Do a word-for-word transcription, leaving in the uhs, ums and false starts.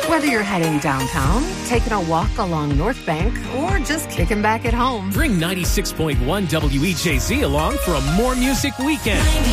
Whether you're heading downtown, taking a walk along North Bank, or just kicking back at home. Bring ninety-six point one W E J Z along for a More Music weekend.